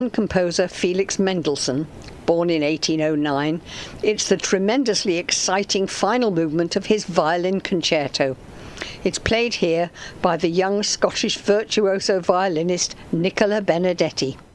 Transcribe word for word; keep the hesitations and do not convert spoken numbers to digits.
Composer Felix Mendelssohn, born in eighteen oh nine, it's the tremendously exciting final movement of his violin concerto. It's played here by the young Scottish virtuoso violinist Nicola Benedetti.